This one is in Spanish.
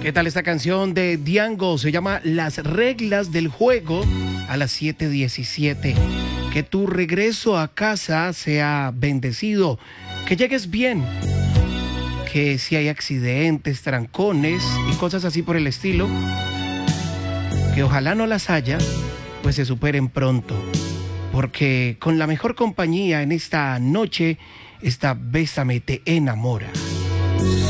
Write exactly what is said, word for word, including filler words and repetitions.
¿Qué tal esta canción de Diango? Se llama Las reglas del juego a las siete diecisiete. Que tu regreso a casa sea bendecido, que llegues bien, que si hay accidentes, trancones y cosas así por el estilo, que ojalá no las haya, pues se superen pronto. Porque con la mejor compañía en esta noche, esta Bésame te enamora.